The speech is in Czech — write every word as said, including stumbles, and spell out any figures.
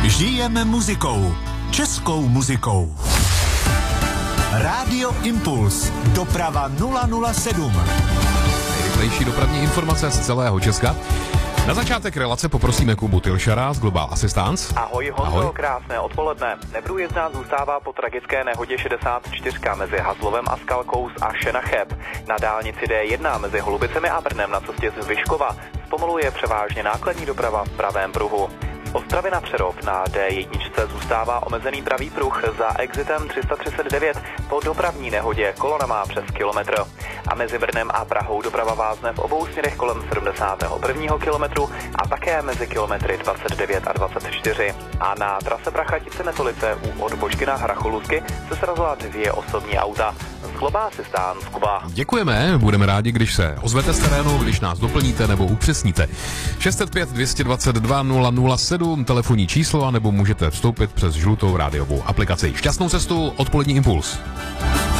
Žijeme muzikou. Českou muzikou. Rádio Impuls. Doprava nula nula sedm. Nejrychlejší dopravní informace z celého Česka. Na začátek relace poprosíme Kubu Tilšara z Global Assistance. Ahoj Honzo, Ahoj. Krásné odpoledne. Neprůjezdná zůstává po tragické nehodě šedesát čtyři mezi Hazlovem a Skalkou z Aše na Cheb. Na dálnici D jedna mezi Holubicemi a Brnem na cestě z Vyškova zpomaluje převážně nákladní doprava v pravém pruhu. Z Ostravy na Přerov na D jedna zůstává omezený pravý pruh za exitem tři sta třicet devět po dopravní nehodě, kolona má přes kilometr. A mezi Brnem a Prahou doprava vázne v obou směrech kolem sedmdesátého prvního kilometru a také mezi kilometry dvacet devět a dvacet čtyři. A na trase Prachatice Netolice u odbočky na Hracholusky se srazila dvě osobní auta. Z Global Assistance, Kuba. Děkujeme, budeme rádi, když se ozvete z terénu, když nás doplníte nebo upřesníte. šest set pět dvě dvacet dva nula nula sedm telefonní číslo, anebo můžete vstoupit přes žlutou rádiovou aplikaci. Šťastnou cestu, odpolední Impuls.